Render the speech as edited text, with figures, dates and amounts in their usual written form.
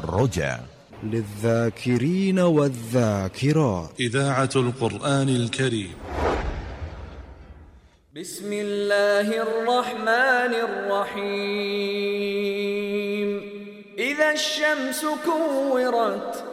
رجاء للذاكرين والذاكرات. إذاعة القرآن الكريم. بسم الله الرحمن الرحيم. إذا الشمس كورت